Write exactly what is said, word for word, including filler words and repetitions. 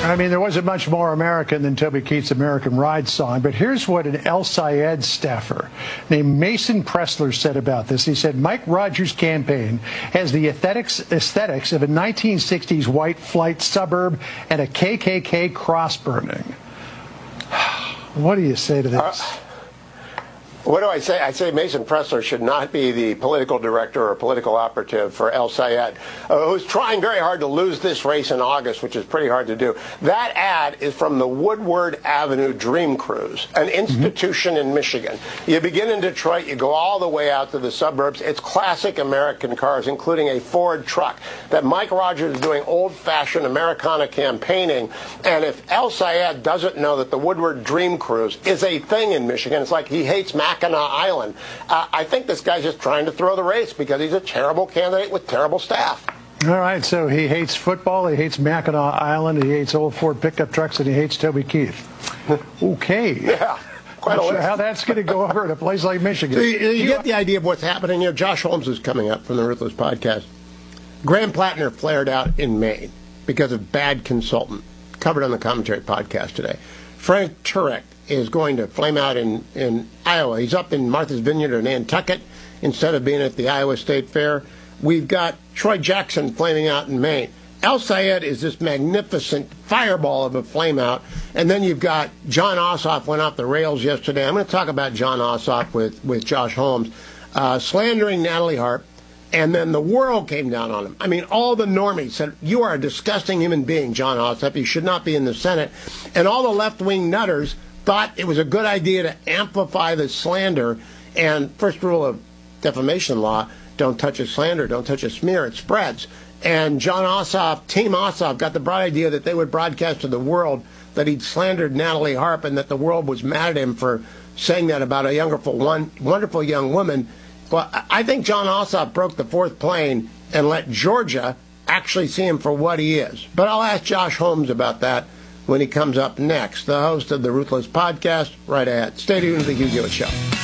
I mean, there wasn't much more American than Toby Keith's American Ride song, but here's what an El Sayed staffer named Mason Pressler said about this. He said, Mike Rogers' campaign has the aesthetics, aesthetics of a nineteen sixties white flight suburb and a K K K cross burning. What do you say to this? Uh What do I say? I say Mason Pressler should not be the political director or political operative for El Sayed, uh, who's trying very hard to lose this race in August, which is pretty hard to do. That ad is from the Woodward Avenue Dream Cruise, an institution mm-hmm. in Michigan. You begin in Detroit, you go all the way out to the suburbs. It's classic American cars, including a Ford truck. That Mike Rogers is doing old-fashioned Americana campaigning, and if El Sayed doesn't know that the Woodward Dream Cruise is a thing in Michigan, it's like he hates Mac Mackinac Island. Uh, I think this guy's just trying to throw the race because he's a terrible candidate with terrible staff. All right, so he hates football, he hates Mackinac Island, he hates old Ford pickup trucks, and he hates Toby Keith. Okay. Yeah. Quite Not a sure list. how that's going to go over in a place like Michigan. So you, you get the idea of what's happening here. Josh Holmes is coming up from the Ruthless Podcast. Graham Plattner flared out in Maine because of bad consultant. Covered on the Commentary Podcast today. Frank Turek is going to flame out in, in Iowa. He's up in Martha's Vineyard or Nantucket instead of being at the Iowa State Fair. We've got Troy Jackson flaming out in Maine. El Sayed is this magnificent fireball of a flame out. And then you've got John Ossoff went off the rails yesterday. I'm going to talk about John Ossoff with, with Josh Holmes, uh, slandering Natalie Harp. And then the world came down on him. I mean, all the normies said, you are a disgusting human being, John Ossoff. You should not be in the Senate. And all the left-wing nutters thought it was a good idea to amplify the slander. And first rule of defamation law, don't touch a slander, don't touch a smear, it spreads. And John Ossoff, Team Ossoff, got the bright idea that they would broadcast to the world that he'd slandered Natalie Harp and that the world was mad at him for saying that about a younger, one, wonderful young woman. Well, I think John Ossoff broke the fourth plane and let Georgia actually see him for what he is. But I'll ask Josh Holmes about that when he comes up next. The host of the Ruthless Podcast, right ahead. Stay tuned to the Hugh Hewitt Show.